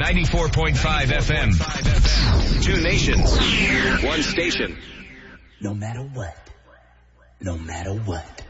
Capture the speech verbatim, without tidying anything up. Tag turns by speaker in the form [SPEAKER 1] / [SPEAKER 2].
[SPEAKER 1] ninety-four point five F M. Two nations, one station.
[SPEAKER 2] No matter what, no matter what.